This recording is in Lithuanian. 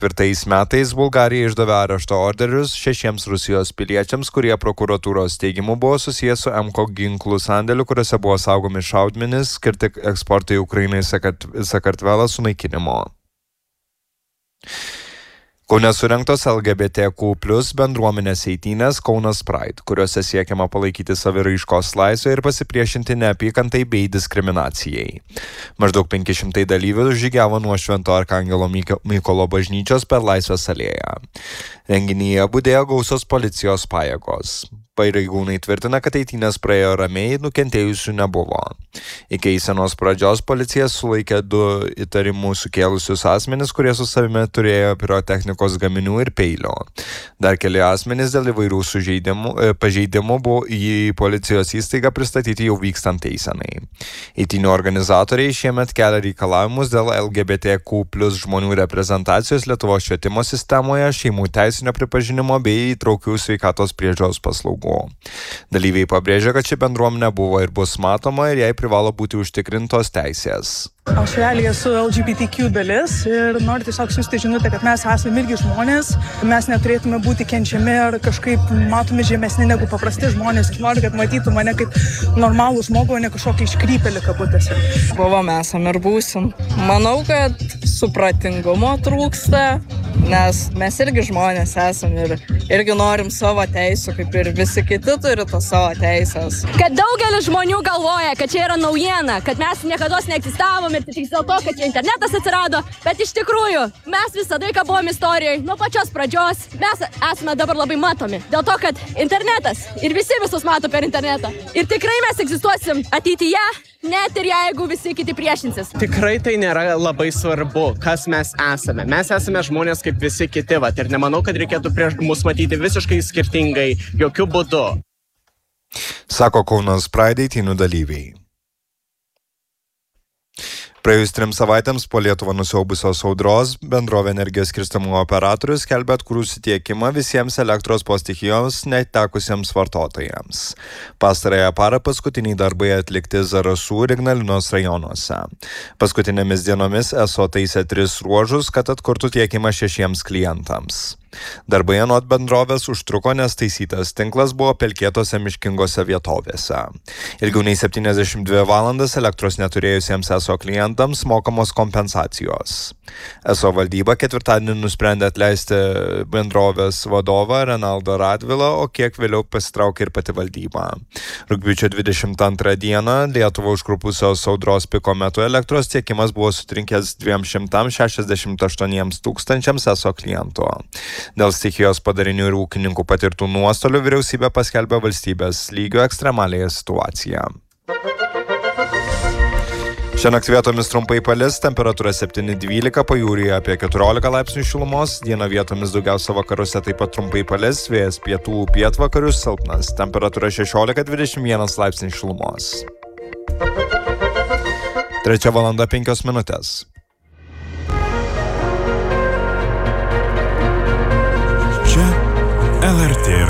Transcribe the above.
2004 metais Bulgarija išdavė arešto orderius 6 Rusijos piliečiams, kurie prokuratūros teigimu buvo susijęs su MKO ginklų sandėliu, kuriuose buvo saugomi šaudmenys skirti eksportui Ukrainai Sakartvelą sunaikinimo. Kaune surengtos LGBTQ+ bendruomenės eitynės Kaunas Pride, kuriuose siekiama palaikyti saviraiškos laisvę ir pasipriešinti neapykantai bei diskriminacijai. Maždaug 500 dalyvių žygiavo nuo Švento Arkangelo Mykolo bažnyčios per Laisvės alėją. Renginyje budėjo gausios policijos pajėgos. Pareigūnai tvirtina, kad eitynės praėjo ramiai, nukentėjusių nebuvo. Iki eisenos pradžios policija sulaikė 2 įtarimų sukėlusius asmenis, kurie su savimi turėjo pirotechnikos gaminių ir peilio. Dar keli asmenys dėl įvairių pažeidimų buvo į policijos įstaigą pristatyti jau vykstant eisenai. Eitynių organizatoriai šiemet kelia reikalavimus dėl LGBTQ+ žmonių reprezentacijos Lietuvos švietimo sistemoje, šeimų teisinio pripažinimo bei įtraukių sveikatos priežiūros paslaugų. Dalyviai pabrėžia, kad ši bendruomenė buvo ir bus matoma ir jai privalo būti užtikrintos teisės. Aš realiai esu LGBTQ dalis ir noriu tiesiog siųsti žinutę, kad mes esame irgi žmonės, mes neturėtume būti kenčiami ar kažkaip matomi žemesni negu paprasti žmonės. Noriu, kad matytų mane kaip normalų žmogų, o ne kažkokį iškrypėlį kabutėse. Buvom, esam ir būsim. Manau, kad supratingumo trūksta, nes mes irgi žmonės esam ir irgi norim savo teisų, kaip ir visi kiti turi tas savo teisės. Kad daugelis žmonių galvoja, kad čia yra naujiena, kad mes niekada neegzistavom ir tik dėl to, kad čia internetas atsirado, bet iš tikrųjų mes visada laiką buvom istorijai, nuo pačios pradžios, mes esame dabar labai matomi, dėl to, kad internetas ir visi visus mato per internetą. Ir tikrai mes egzistuosim ateityje, net ir jeigu visi kiti priešinsis. Tikrai tai nėra labai svarbu, kas mes esame. Mes esame žmonės kaip visi kiti, ir nemanau, kad reikėtų prieš mus matyti visiškai skirtingai, jokių būdų. Sako Kaunas Pride eitynių dalyviai. Praėjus 3 savaitėms po Lietuvą nusiaubusios audros, bendrovė energijos skirstymo operatorius skelbia atkūrusi tiekimą visiems elektros po stichijos netekusiems vartotojams. Pastarąją parą paskutiniai darbai atlikti Zarasų ir Ignalinos rajonuose. Paskutinėmis dienomis ESO taisė 3 ruožus, kad atkurtų tiekimą 6 klientams. Darbai anot bendrovės užtruko, nes taisytas tinklas buvo pelkėtose miškingose vietovėse. Ilgiau nei 72 valandas elektros neturėjusiems ESO klientams mokamos kompensacijos. ESO valdyba ketvirtadienį nusprendė atleisti bendrovės vadovą Renaldą Radvilą, o kiek vėliau pasitraukė ir pati valdyba. Rugpjūčio 22 dieną Lietuvą užklupusios audros piko metu elektros tiekimas buvo sutrinkęs 268 tūkstančiams ESO klientų. Dėl stichijos padarinių ir ūkininkų patirtų nuostolių vyriausybė paskelbė valstybės lygio ekstremaliąją situaciją. Šiandien vietomis trumpai palis, temperatūra 7-12, pajūryje apie 14 laipsnių šilumos, dieną vietomis daugiausia vakaruose taip pat trumpai palis, vėjas pietų pietvakarių silpnas, temperatūra 16-21 laipsnių šilumos. 3:05. Čia LRT